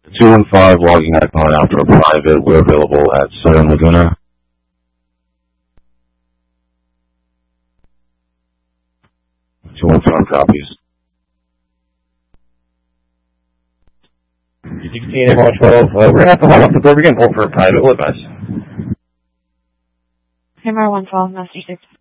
215 logging icon after a private. We're available at Southern Laguna. 215 copies. You can see anyone 12. We're going to have to hold off the door. We're going to hold for a private. What advice? Hammer 112, Master 6.